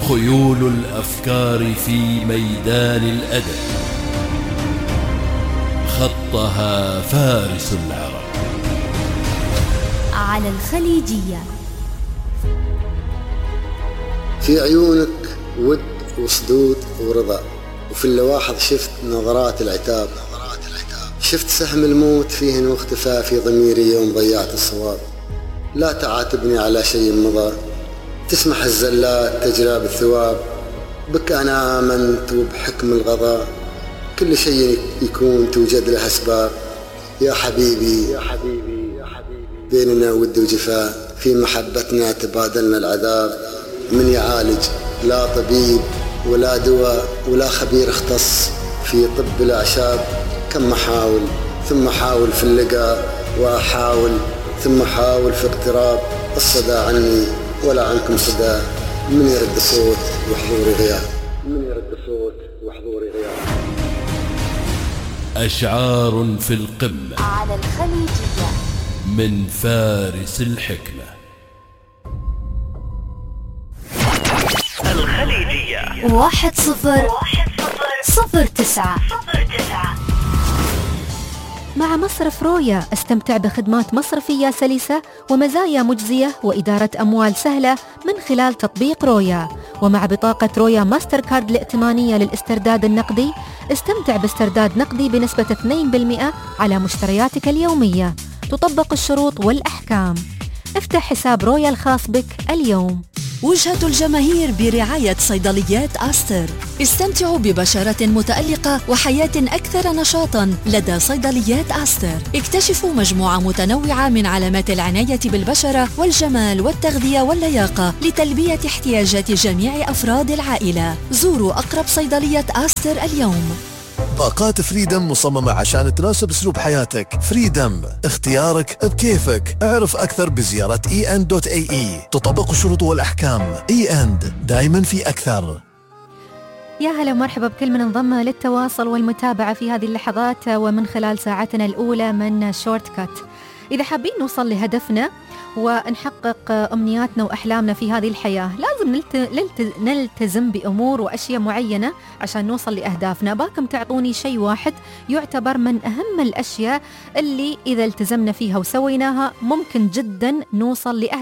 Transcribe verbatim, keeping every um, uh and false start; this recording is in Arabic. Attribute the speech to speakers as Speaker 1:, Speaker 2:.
Speaker 1: خيول الأفكار في ميدان الأدب، خطها فارس العرب.
Speaker 2: على الخليجية.
Speaker 3: في عيونك ود وصدود ورضا، وفي اللواحظ شفت نظرات العتاب. شفت سهم الموت فيهن واختفى في ضميري يوم ضيعت الصواب. لا تعاتبني على شيء مضى، تسمح الزلات تجرى بالثواب. بك أنا آمنت وبحكم الغضاء كل شيء يكون توجد له أسباب. يا حبيبي يا حبيبي يا حبيبي بيننا ود وجفاء، في محبتنا تبادلنا العذاب. من يعالج؟ لا طبيب ولا دواء ولا خبير اختص في طب الأعشاب. كم أحاول ثم أحاول في اللقاء، وأحاول ثم أحاول في اقتراب. الصدى عني ولا عنكم صدى، من يرد صوت وحضوري غياب. من يرد صوت وحضوري غياب.
Speaker 1: أشعار في القمة
Speaker 2: على الخليجية
Speaker 1: من فارس الحكمة.
Speaker 2: الخليجية واحد صفر صفر تسعة. مع مصرف رويا استمتع بخدمات مصرفية سلسة ومزايا مجزية وإدارة أموال سهلة من خلال تطبيق رويا. ومع بطاقة رويا ماستر كارد الائتمانية للاسترداد النقدي استمتع باسترداد نقدي بنسبة اثنين بالمئة على مشترياتك اليومية. تطبق الشروط والأحكام. افتح حساب رويا الخاص بك اليوم.
Speaker 4: وجهة الجماهير برعاية صيدليات آستر. استمتعوا ببشرة متألقة وحياة أكثر نشاطاً لدى صيدليات آستر. اكتشفوا مجموعة متنوعة من علامات العناية بالبشرة والجمال والتغذية واللياقة لتلبية احتياجات جميع أفراد العائلة. زوروا أقرب صيدلية آستر اليوم.
Speaker 5: باقات فريدم مصممة عشان تناسب اسلوب حياتك. فريدم، اختيارك بكيفك. اعرف اكثر بزيارة اي ان دوت اي اي. تطبق الشروط والاحكام. اي اند، دايما في اكثر.
Speaker 6: يا هلا ومرحبا بكل من انضم للتواصل والمتابعة في هذه اللحظات ومن خلال ساعتنا الأولى من شورت كات. إذا حابين نوصل لهدفنا ونحقق أمنياتنا وأحلامنا في هذه الحياة لازم نلت... نلت... نلتزم بأمور وأشياء معينة عشان نوصل لأهدافنا. باكم تعطوني شيء واحد يعتبر من أهم الأشياء اللي إذا التزمنا فيها وسويناها ممكن جدا نوصل لأهدافنا.